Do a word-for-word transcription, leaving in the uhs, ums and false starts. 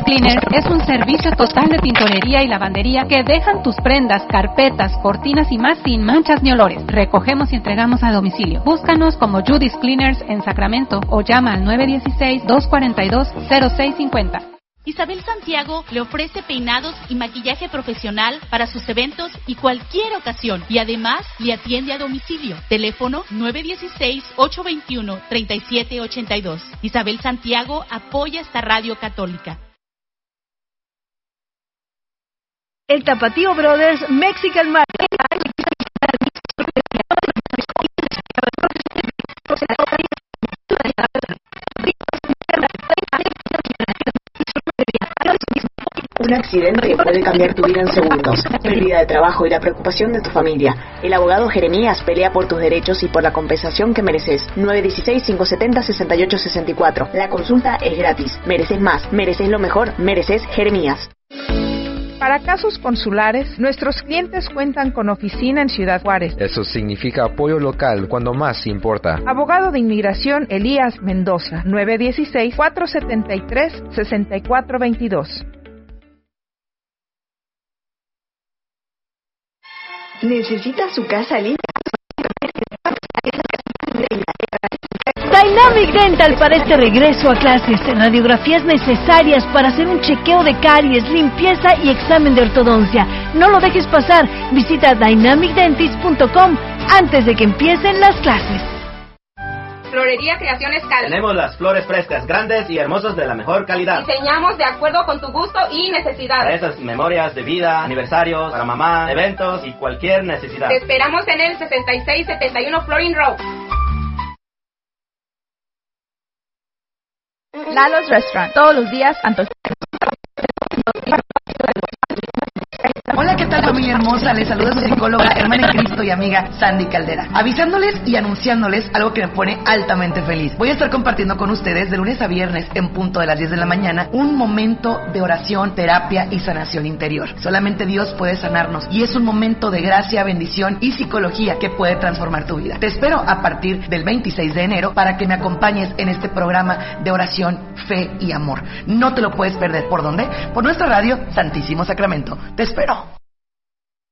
Cleaners es un servicio total de tintorería y lavandería que dejan tus prendas, carpetas, cortinas y más sin manchas ni olores. Recogemos y entregamos a domicilio. Búscanos como Judy's Cleaners en Sacramento o llama al nueve uno seis, dos cuatro dos, cero seis cinco cero. Isabel Santiago le ofrece peinados y maquillaje profesional para sus eventos y cualquier ocasión. Y además le atiende a domicilio. Teléfono nueve uno seis, ocho dos uno, tres siete ocho dos. Isabel Santiago apoya esta radio católica. El Tapatío Brothers Mexican Market. Un accidente puede cambiar tu vida en segundos. Pérdida de trabajo y la preocupación de tu familia. El abogado Jeremías pelea por tus derechos y por la compensación que mereces. nueve uno seis, cinco siete cero, seis ocho seis cuatro. La consulta es gratis. Mereces más. Mereces lo mejor. Mereces Jeremías. Para casos consulares, nuestros clientes cuentan con oficina en Ciudad Juárez. Eso significa apoyo local cuando más importa. Abogado de Inmigración Elías Mendoza, nueve uno seis, cuatro siete tres, seis cuatro dos dos. ¿Necesita su casa linda? Dynamic Dental para este regreso a clases. Radiografías necesarias para hacer un chequeo de caries, limpieza y examen de ortodoncia. No lo dejes pasar. Visita dynamic dentist punto com antes de que empiecen las clases. Florería Creaciones Cal. Tenemos las flores frescas, grandes y hermosas de la mejor calidad. Diseñamos de acuerdo con tu gusto y necesidad. Para esas memorias de vida, aniversarios, para mamá, eventos y cualquier necesidad. Te esperamos en el sesenta y seis setenta y uno Florin Road. Lalo's Restaurant, todos los días, antojitos. Hola, ¿qué tal, familia hermosa? Les saluda su psicóloga, hermana en Cristo y amiga Sandy Caldera, avisándoles y anunciándoles algo que me pone altamente feliz. Voy a estar compartiendo con ustedes de lunes a viernes en punto de las diez de la mañana un momento de oración, terapia y sanación interior. Solamente Dios puede sanarnos y es un momento de gracia, bendición y psicología que puede transformar tu vida. Te espero a partir del veintiséis de enero para que me acompañes en este programa de oración, fe y amor. No te lo puedes perder. ¿Por dónde? Por nuestra radio Santísimo Sacramento. Te espero.